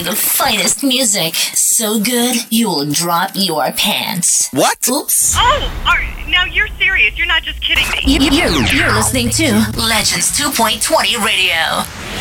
play the finest music. So good, you'll drop your pants. What? Oops. Oh, now you're serious. You're not just kidding me. You're listening to Legends 2.20 Radio.